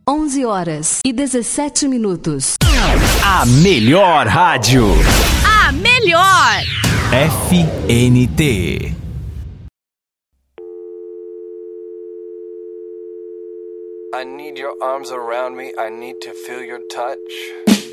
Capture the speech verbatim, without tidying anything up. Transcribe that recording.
onze horas e dezessete minutos. A melhor rádio. A melhor. F N T. I need your arms around me. I need to feel your touch.